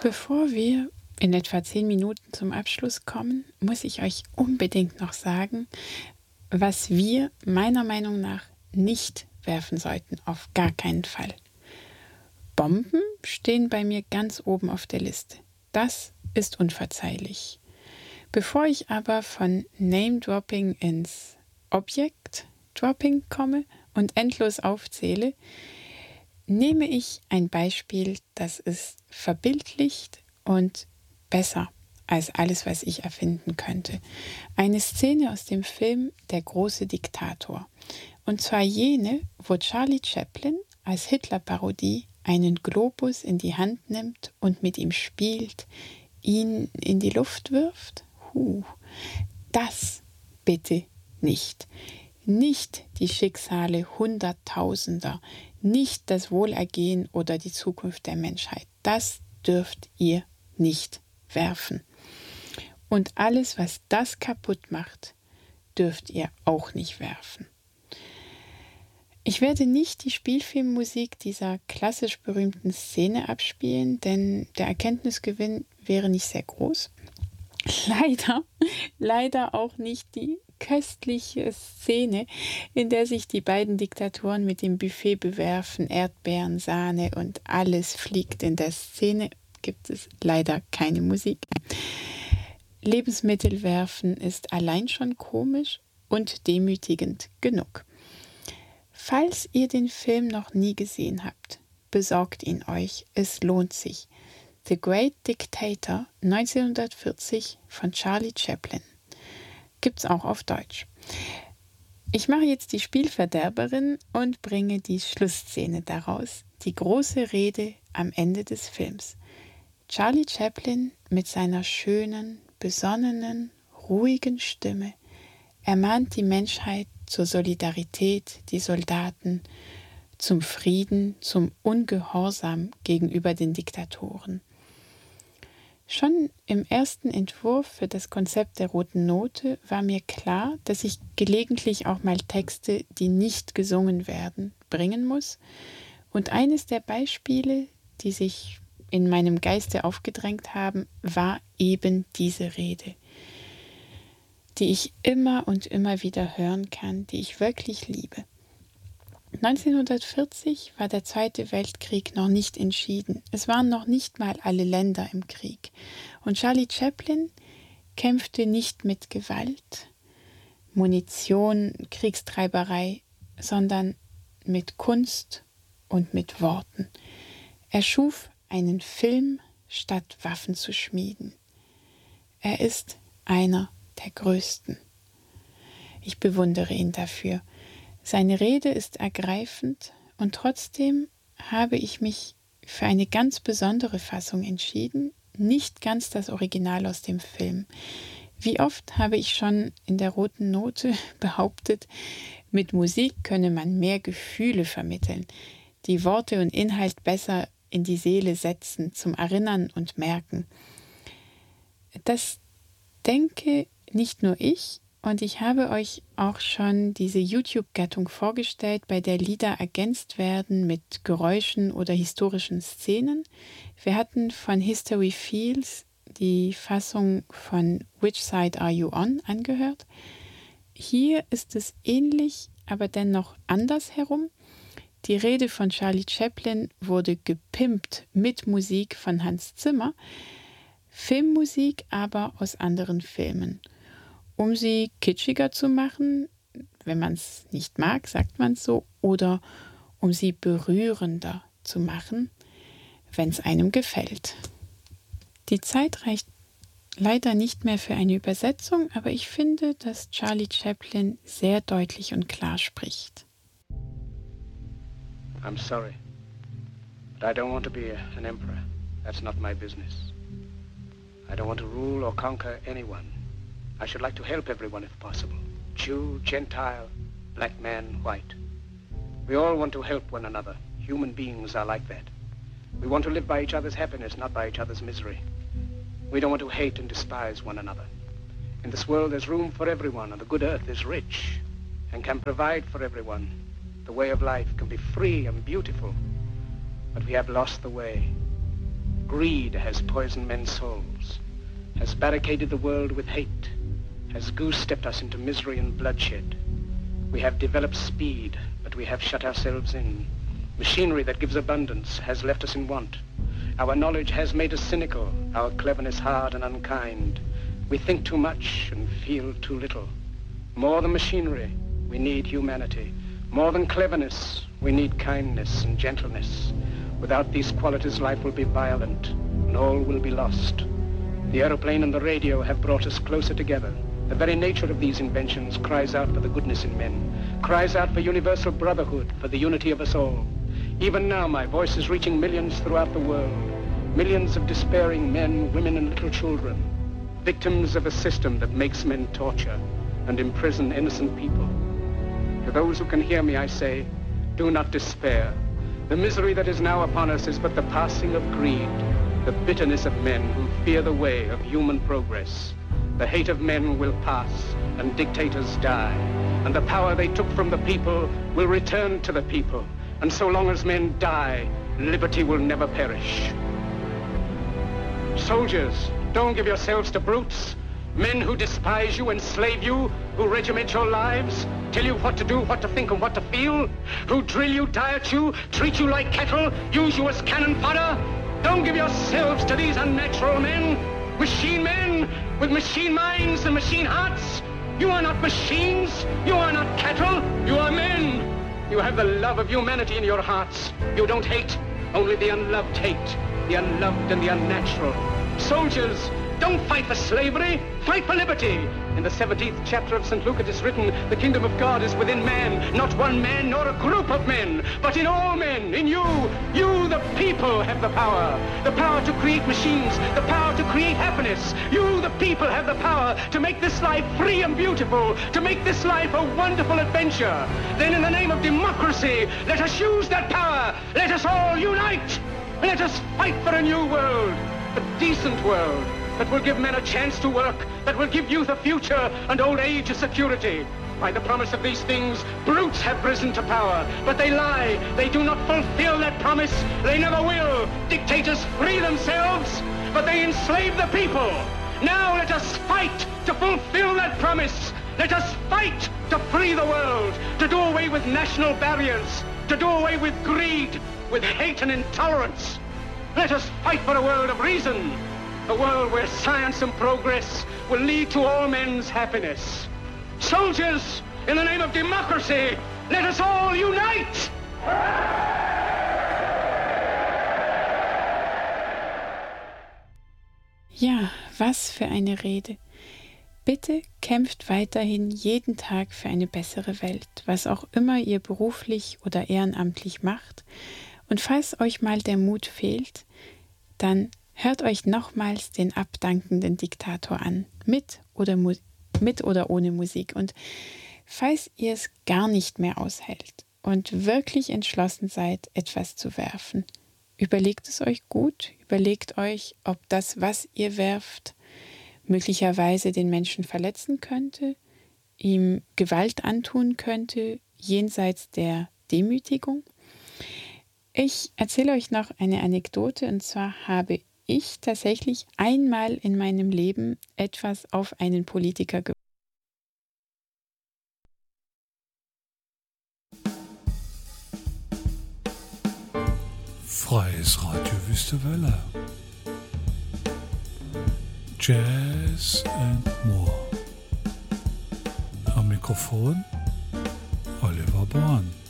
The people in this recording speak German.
Bevor wir in etwa 10 Minuten zum Abschluss kommen, muss ich euch unbedingt noch sagen, was wir meiner Meinung nach nicht werfen sollten, auf gar keinen Fall. Bomben stehen bei mir ganz oben auf der Liste. Das ist unverzeihlich. Bevor ich aber von Name-Dropping ins Objekt-Dropping komme und endlos aufzähle, nehme ich ein Beispiel, das ist verbildlicht und besser als alles, was ich erfinden könnte. Eine Szene aus dem Film Der große Diktator. Und zwar jene, wo Charlie Chaplin als Hitler-Parodie einen Globus in die Hand nimmt und mit ihm spielt, ihn in die Luft wirft. Das bitte nicht. Nicht die Schicksale Hunderttausender, nicht das Wohlergehen oder die Zukunft der Menschheit. Das dürft ihr nicht werfen. Und alles, was das kaputt macht, dürft ihr auch nicht werfen. Ich werde nicht die Spielfilmmusik dieser klassisch berühmten Szene abspielen, denn der Erkenntnisgewinn wäre nicht sehr groß. Leider auch nicht die köstliche Szene, in der sich die beiden Diktatoren mit dem Buffet bewerfen, Erdbeeren, Sahne und alles fliegt. In der Szene gibt es leider keine Musik. Lebensmittel werfen ist allein schon komisch und demütigend genug. Falls ihr den Film noch nie gesehen habt, besorgt ihn euch, es lohnt sich. The Great Dictator 1940 von Charlie Chaplin. Gibt's auch auf Deutsch. Ich mache jetzt die Spielverderberin und bringe die Schlussszene daraus. Die große Rede am Ende des Films. Charlie Chaplin mit seiner schönen, besonnenen, ruhigen Stimme ermahnt die Menschheit zur Solidarität, die Soldaten, zum Frieden, zum Ungehorsam gegenüber den Diktatoren. Schon im ersten Entwurf für das Konzept der roten Note war mir klar, dass ich gelegentlich auch mal Texte, die nicht gesungen werden, bringen muss. Und eines der Beispiele, die sich in meinem Geiste aufgedrängt haben, war eben diese Rede, die ich immer und immer wieder hören kann, die ich wirklich liebe. 1940 war der Zweite Weltkrieg noch nicht entschieden. Es waren noch nicht mal alle Länder im Krieg. Und Charlie Chaplin kämpfte nicht mit Gewalt, Munition, Kriegstreiberei, sondern mit Kunst und mit Worten. Er schuf einen Film, statt Waffen zu schmieden. Er ist einer der Größten. Ich bewundere ihn dafür. Seine Rede ist ergreifend und trotzdem habe ich mich für eine ganz besondere Fassung entschieden, nicht ganz das Original aus dem Film. Wie oft habe ich schon in der roten Note behauptet, mit Musik könne man mehr Gefühle vermitteln, die Worte und Inhalt besser in die Seele setzen, zum Erinnern und Merken. Das denke nicht nur ich, und ich habe euch auch schon diese YouTube-Gattung vorgestellt, bei der Lieder ergänzt werden mit Geräuschen oder historischen Szenen. Wir hatten von History Feels die Fassung von Which Side Are You On angehört. Hier ist es ähnlich, aber dennoch anders herum. Die Rede von Charlie Chaplin wurde gepimpt mit Musik von Hans Zimmer, Filmmusik aber aus anderen Filmen. Um sie kitschiger zu machen, wenn man es nicht mag, sagt man es so, oder um sie berührender zu machen, wenn es einem gefällt. Die Zeit reicht leider nicht mehr für eine Übersetzung, aber ich finde, dass Charlie Chaplin sehr deutlich und klar spricht. I'm sorry, but I don't want to be an emperor. That's not my business. I don't want to rule or conquer anyone. I should like to help everyone if possible. Jew, Gentile, black man, white. We all want to help one another. Human beings are like that. We want to live by each other's happiness, not by each other's misery. We don't want to hate and despise one another. In this world there's room for everyone, and the good earth is rich and can provide for everyone. The way of life can be free and beautiful, but we have lost the way. Greed has poisoned men's souls, has barricaded the world with hate, has goose-stepped us into misery and bloodshed. We have developed speed, but we have shut ourselves in. Machinery that gives abundance has left us in want. Our knowledge has made us cynical, our cleverness hard and unkind. We think too much and feel too little. More than machinery, we need humanity. More than cleverness, we need kindness and gentleness. Without these qualities, life will be violent, and all will be lost. The aeroplane and the radio have brought us closer together. The very nature of these inventions cries out for the goodness in men, cries out for universal brotherhood, for the unity of us all. Even now, my voice is reaching millions throughout the world, millions of despairing men, women, and little children, victims of a system that makes men torture and imprison innocent people. To those who can hear me, I say, do not despair. The misery that is now upon us is but the passing of greed, the bitterness of men who fear the way of human progress. The hate of men will pass, and dictators die, and the power they took from the people will return to the people. And so long as men die, liberty will never perish. Soldiers, don't give yourselves to brutes, men who despise you, enslave you, who regiment your lives, tell you what to do, what to think, and what to feel, who drill you, diet you, treat you like cattle, use you as cannon fodder. Don't give yourselves to these unnatural men, machine men with machine minds and machine hearts. You are not machines, you are not cattle, you are men. You have the love of humanity in your hearts. You don't hate, only the unloved hate, the unloved and the unnatural. Soldiers, don't fight for slavery, fight for liberty. In the 17th chapter of St. Luke it is written, the kingdom of God is within man, not one man nor a group of men, but in all men, in you. You, the people, have the power to create machines, the power to create happiness. You, the people, have the power to make this life free and beautiful, to make this life a wonderful adventure. Then in the name of democracy, let us use that power. Let us all unite. Let us fight for a new world, a decent world, that will give men a chance to work, that will give youth a future and old age a security. By the promise of these things, brutes have risen to power, but they lie. They do not fulfill that promise. They never will. Dictators free themselves, but they enslave the people. Now let us fight to fulfill that promise. Let us fight to free the world, to do away with national barriers, to do away with greed, with hate and intolerance. Let us fight for a world of reason, a world where science and progress will lead to all men's happiness. Soldiers, in the name of democracy, let us all unite! Ja, was für eine Rede. Bitte kämpft weiterhin jeden Tag für eine bessere Welt, was auch immer ihr beruflich oder ehrenamtlich macht. Und falls euch mal der Mut fehlt, dann hört euch nochmals den abdankenden Diktator an, mit oder ohne Musik. Und falls ihr es gar nicht mehr aushält und wirklich entschlossen seid, etwas zu werfen, überlegt es euch gut, überlegt euch, ob das, was ihr werft, möglicherweise den Menschen verletzen könnte, ihm Gewalt antun könnte, jenseits der Demütigung. Ich erzähle euch noch eine Anekdote, und zwar habe ich tatsächlich einmal in meinem Leben etwas auf einen Politiker geworfen. Freies Radio Wüste Welle. Jazz and more. Am Mikrofon Oliver Born.